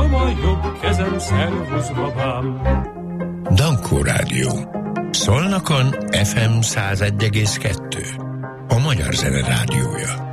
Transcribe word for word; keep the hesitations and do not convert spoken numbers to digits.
nyom a jobb kezem, szervusz babám. Dankó Rádió. Szolnokon ef em száz egy egész kettő. A Magyar Zene Rádiója.